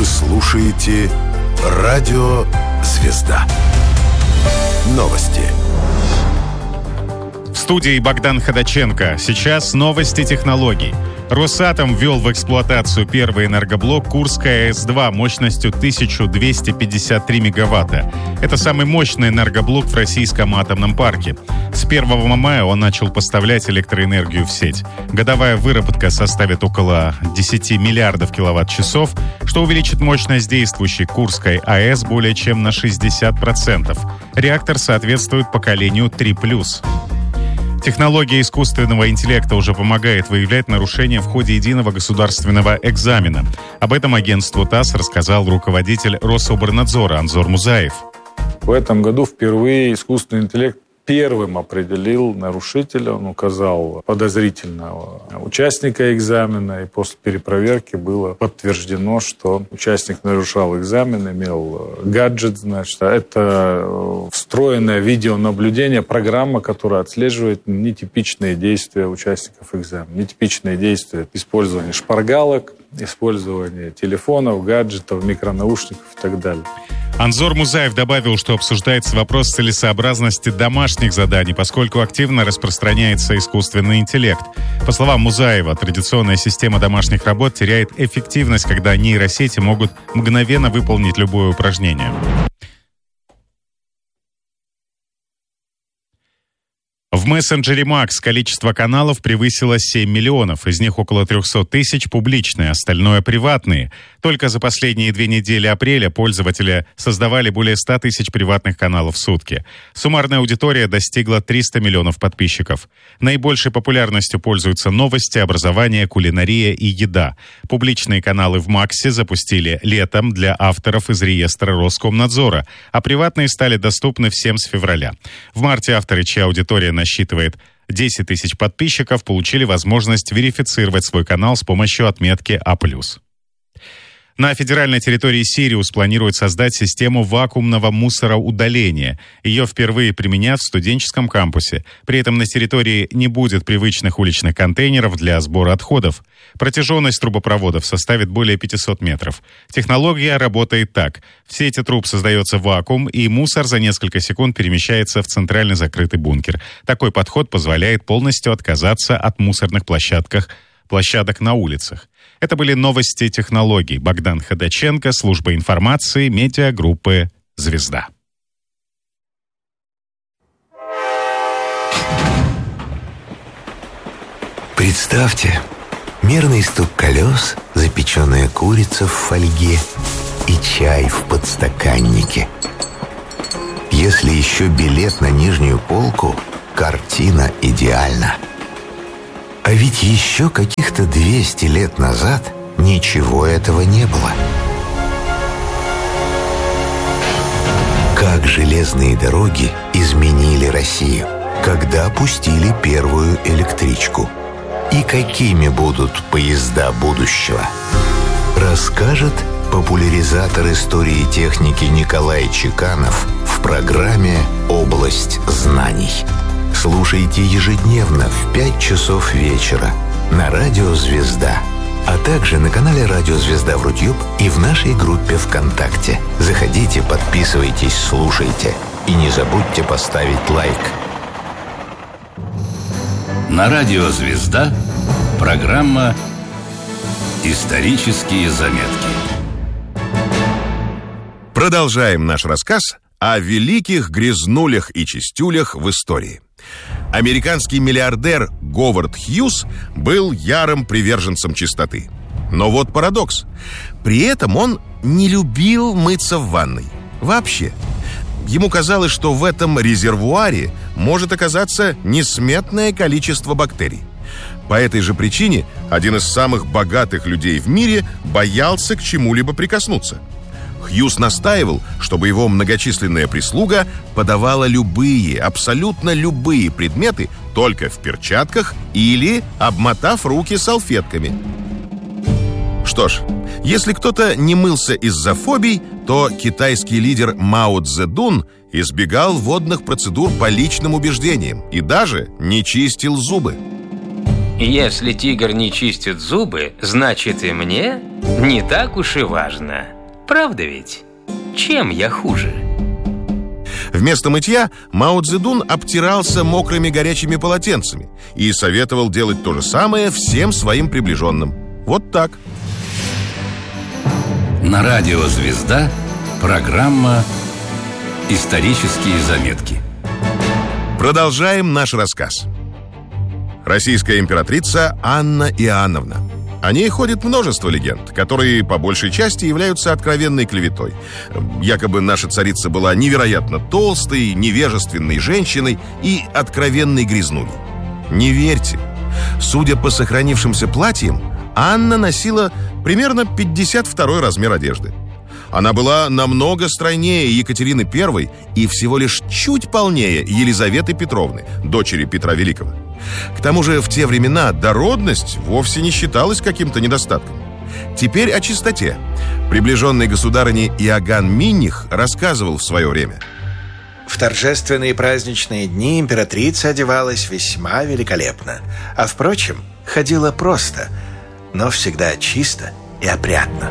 Вы слушаете Радио Звезда. Новости. В студии Богдан Ходаченко. Сейчас новости технологий. Росатом ввел в эксплуатацию первый энергоблок Курская АЭС-2 мощностью 1253 мегаватта. Это самый мощный энергоблок в российском атомном парке. С 1 мая он начал поставлять электроэнергию в сеть. Годовая выработка составит около 10 миллиардов киловатт-часов, что увеличит мощность действующей Курской АЭС более чем на 60%. Реактор соответствует поколению 3+. Технология искусственного интеллекта уже помогает выявлять нарушения в ходе единого государственного экзамена. Об этом агентству ТАСС рассказал руководитель Рособорнадзора Анзор Музаев. В этом году впервые искусственный интеллект первым определил нарушителя, он указал подозрительного участника экзамена, и после перепроверки было подтверждено, что участник нарушал экзамен, имел гаджет, значит, это встроенное видеонаблюдение, программа, которая отслеживает нетипичные действия участников экзамена, нетипичные действия использования шпаргалок, использование телефонов, гаджетов, микронаушников и так далее. Анзор Музаев добавил, что обсуждается вопрос целесообразности домашних заданий, поскольку активно распространяется искусственный интеллект. По словам Музаева, традиционная система домашних работ теряет эффективность, когда нейросети могут мгновенно выполнить любое упражнение. В мессенджере Макс количество каналов превысило 7 миллионов, из них около 300 тысяч публичные, остальное приватные. Только за последние 2 недели апреля пользователи создавали более 100 тысяч приватных каналов в сутки. Суммарная аудитория достигла 300 миллионов подписчиков. Наибольшей популярностью пользуются новости, образование, кулинария и еда. Публичные каналы в Максе запустили летом для авторов из реестра Роскомнадзора, а приватные стали доступны всем с февраля. В марте авторы, чья аудитория насчитывает 10 тысяч подписчиков, получили возможность верифицировать свой канал с помощью отметки А+. На федеральной территории Сириус планируют создать систему вакуумного мусороудаления. Ее впервые применят в студенческом кампусе. При этом на территории не будет привычных уличных контейнеров для сбора отходов. Протяженность трубопроводов составит более 500 метров. Технология работает так. В сети труб создается вакуум, и мусор за несколько секунд перемещается в центральный закрытый бункер. Такой подход позволяет полностью отказаться от мусорных площадок на улицах. Это были новости технологий. Богдан Ходаченко, служба информации, медиагруппы «Звезда». Представьте, мерный стук колес, запеченная курица в фольге и чай в подстаканнике. Если еще билет на нижнюю полку, картина идеальна. А ведь еще каких-то 200 лет назад ничего этого не было. Как железные дороги изменили Россию, когда пустили первую электричку. И какими будут поезда будущего, расскажет популяризатор истории техники Николай Чеканов в программе «Область знаний». Слушайте ежедневно в 5 часов вечера на Радио Звезда, а также на канале Радио Звезда в YouTube и в нашей группе ВКонтакте. Заходите, подписывайтесь, слушайте и не забудьте поставить лайк. На Радио Звезда программа «Исторические заметки». Продолжаем наш рассказ о великих грязнулях и чистюлях в истории. Американский миллиардер Говард Хьюз был ярым приверженцем чистоты. Но вот парадокс. При этом он не любил мыться в ванной. Вообще. Ему казалось, что в этом резервуаре может оказаться несметное количество бактерий. По этой же причине один из самых богатых людей в мире боялся к чему-либо прикоснуться. Хьюз настаивал, чтобы его многочисленная прислуга подавала любые, абсолютно любые предметы только в перчатках или обмотав руки салфетками. Что ж, если кто-то не мылся из-за фобий, то китайский лидер Мао Цзэдун избегал водных процедур по личным убеждениям и даже не чистил зубы. Если тигр не чистит зубы, значит и мне Не так уж и важно. Правда ведь? Чем я хуже? Вместо мытья Мао Цзэдун обтирался мокрыми горячими полотенцами и советовал делать то же самое всем своим приближенным. Вот так. На радио «Звезда» программа «Исторические заметки». Продолжаем наш рассказ. Российская императрица Анна Иоанновна. О ней ходит множество легенд, которые по большей части являются откровенной клеветой. Якобы наша царица была невероятно толстой, невежественной женщиной и откровенной грязнулей. Не верьте. Судя по сохранившимся платьям, Анна носила примерно 52-й размер одежды. Она была намного стройнее Екатерины I и всего лишь чуть полнее Елизаветы Петровны, дочери Петра Великого. К тому же в те времена дородность вовсе не считалась каким-то недостатком. Теперь о чистоте. Приближенный государыне Иоганн Минних рассказывал в свое время. В торжественные праздничные дни императрица одевалась весьма великолепно, а, впрочем, ходила просто, но всегда чисто и опрятно.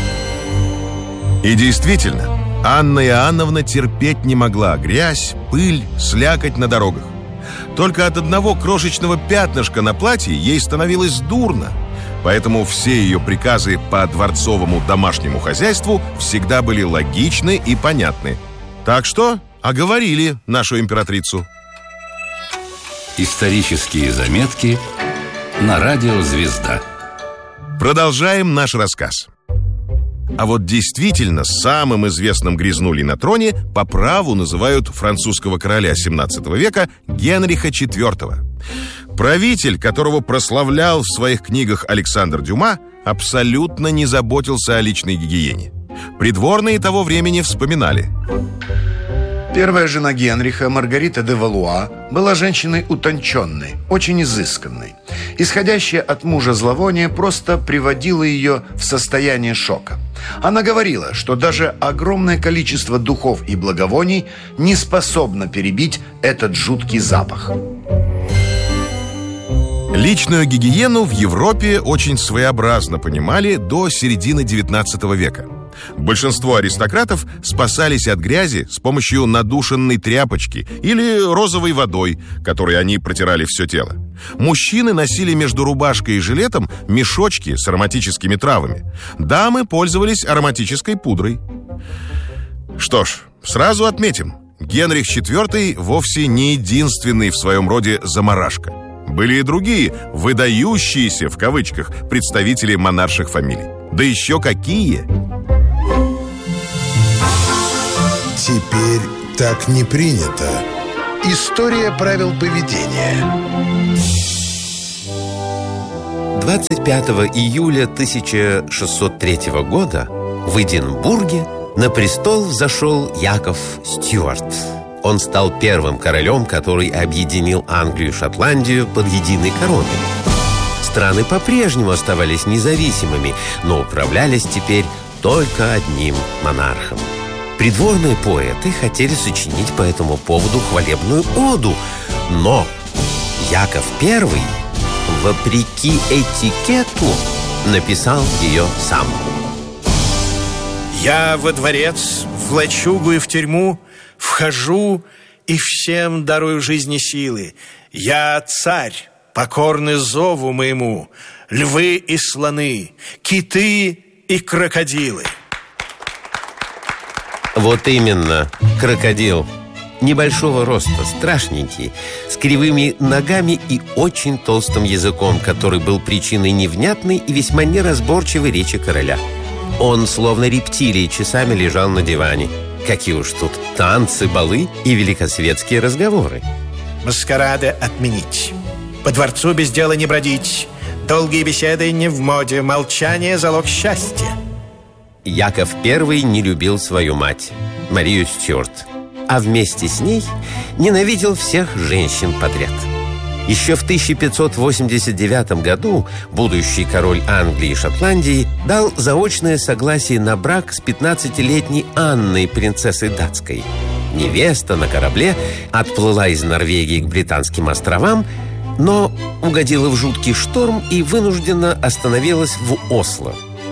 И действительно, Анна Иоанновна терпеть не могла грязь, пыль, слякоть на дорогах. Только от одного крошечного пятнышка на платье ей становилось дурно. Поэтому все ее приказы по дворцовому домашнему хозяйству всегда были логичны и понятны. Так что оговорили нашу императрицу. Исторические заметки на радио «Звезда». Продолжаем наш рассказ. А вот действительно самым известным грязнулей на троне по праву называют французского короля 17 века Генриха IV. Правитель, которого прославлял в своих книгах Александр Дюма, абсолютно не заботился о личной гигиене. Придворные того времени вспоминали. Первая жена Генриха, Маргарита де Валуа, была женщиной утонченной, очень изысканной. Исходящее от мужа зловоние просто приводило ее в состояние шока. Она говорила, что даже огромное количество духов и благовоний не способно перебить этот жуткий запах. Личную гигиену в Европе очень своеобразно понимали до середины XIX века. Большинство аристократов спасались от грязи с помощью надушенной тряпочки или розовой водой, которой они протирали все тело. Мужчины носили между рубашкой и жилетом мешочки с ароматическими травами. Дамы пользовались ароматической пудрой. Что ж, сразу отметим, Генрих IV вовсе не единственный в своем роде заморашка. Были и другие, выдающиеся, в кавычках, представители монарших фамилий. Да еще какие! Теперь так не принято. История правил поведения. 25 июля 1603 года в Эдинбурге на престол взошел Яков Стюарт. Он стал первым королем, который объединил Англию и Шотландию под единой короной. Страны по-прежнему оставались независимыми, но управлялись теперь только одним монархом. Придворные поэты хотели сочинить по этому поводу хвалебную оду, но Яков I, вопреки этикету, написал ее сам. Я во дворец, в лачугу и в тюрьму вхожу и всем дарую жизни силы. Я царь, покорный зову моему, львы и слоны, киты и крокодилы. Вот именно, крокодил. Небольшого роста, страшненький, с кривыми ногами и очень толстым языком, который был причиной невнятной и весьма неразборчивой речи короля. Он, словно рептилия, часами лежал на диване. Какие уж тут танцы, балы и великосветские разговоры. Маскарады отменить, по дворцу без дела не бродить, долгие беседы не в моде, молчание – залог счастья. Яков I не любил свою мать, Марию Стюарт, а вместе с ней ненавидел всех женщин подряд. Еще в 1589 году будущий король Англии и Шотландии дал заочное согласие на брак с 15-летней Анной, принцессой датской. Невеста на корабле отплыла из Норвегии к Британским островам, но угодила в жуткий шторм и вынуждена остановилась в Осло.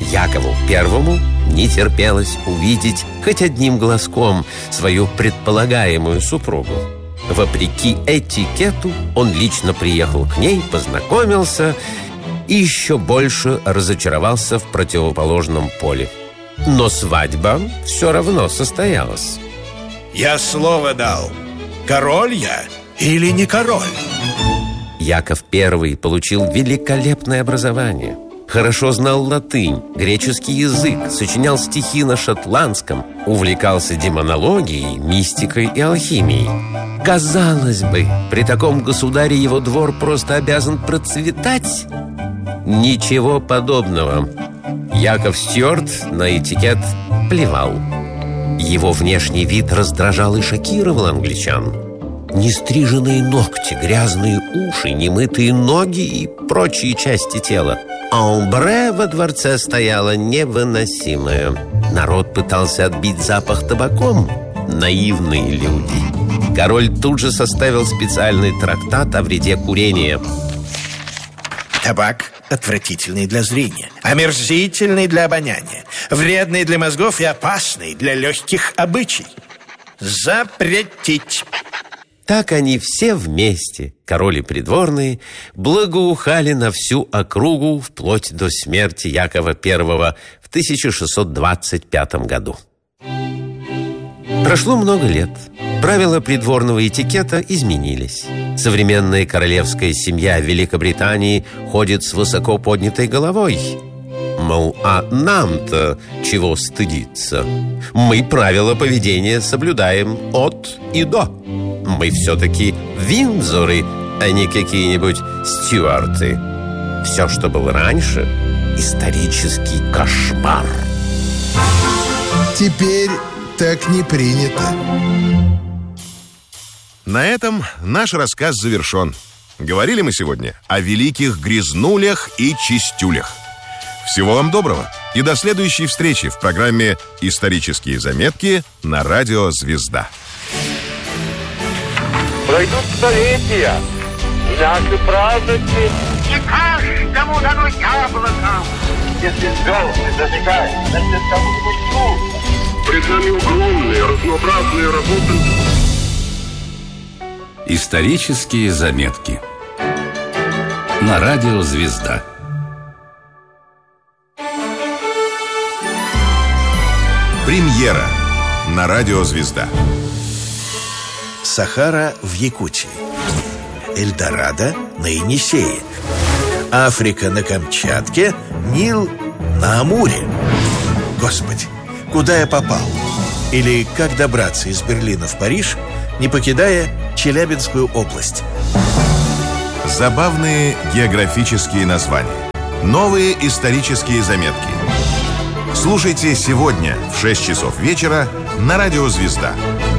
Якову Первому не терпелось увидеть хоть одним глазком свою предполагаемую супругу. Вопреки этикету он лично приехал к ней, познакомился и еще больше разочаровался в противоположном поле. Но свадьба все равно состоялась. Я слово дал. Король я или не король? Яков I получил великолепное образование. Хорошо знал латынь, греческий язык, сочинял стихи на шотландском, увлекался демонологией, мистикой и алхимией. Казалось бы, при таком государе его двор просто обязан процветать. Ничего подобного. Яков Стюарт на этикет плевал. Его внешний вид раздражал и шокировал англичан. Нестриженные ногти, грязные уши, немытые ноги и прочие части тела. Амбре во дворце стояло невыносимое. Народ пытался отбить запах табаком. Наивные люди. Король тут же составил специальный трактат о вреде курения. Табак отвратительный для зрения, омерзительный для обоняния, вредный для мозгов и опасный для легких обычай. Запретить. Так они все вместе, король и придворные, благоухали на всю округу вплоть до смерти Якова I в 1625 году. Прошло много лет. Правила придворного этикета изменились. Современная королевская семья Великобритании ходит с высоко поднятой головой. Мол, а нам-то чего стыдиться? Мы правила поведения соблюдаем от и до. Мы все-таки Виндзоры, а не какие-нибудь Стюарты. Все, что было раньше, исторический кошмар. Теперь так не принято. На этом наш рассказ завершен. Говорили мы сегодня о великих грязнулях и чистюлях. Всего вам доброго и до следующей встречи в программе «Исторические заметки» на радио «Звезда». Пройдут столетия, и наши праздники не каждому дано яблоко. Если звезды зажигают, значит, кому-нибудь трудно. Пред нами огромные, разнообразные работы. Исторические заметки на радио «Звезда». Премьера на радио «Звезда». Сахара в Якутии, Эльдорадо на Енисее, Африка на Камчатке, Нил на Амуре. Господи, куда я попал? Или как добраться из Берлина в Париж, не покидая Челябинскую область? Забавные географические названия. Новые исторические заметки. Слушайте сегодня в 6 часов вечера на радио «Звезда».